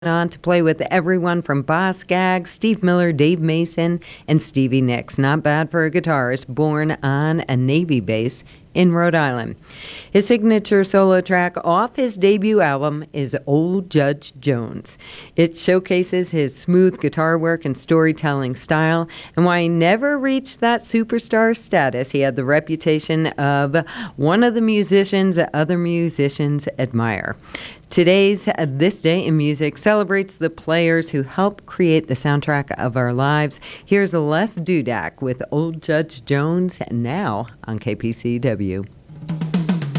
on to play with everyone from Boz Scaggs, Steve Miller, Dave Mason, and Stevie Nicks. Not bad for a guitarist born on a Navy base in Rhode Island. His signature solo track off his debut album is Old Judge Jones. It showcases his smooth guitar work and storytelling style, and while he never reached that superstar status, he had the reputation of one of the musicians that other musicians admire. Today's This Day in Music celebrates the players who helped create the soundtrack of our lives. Here's Les Dudek with Old Judge Jones now on KPCW.